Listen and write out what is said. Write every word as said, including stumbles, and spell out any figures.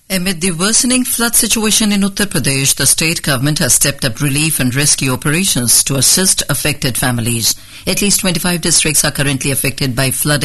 Amid the worsening flood situation in Uttar Pradesh, the state government has stepped up relief and rescue operations to assist affected families. At least twenty-five districts are currently affected by flooding.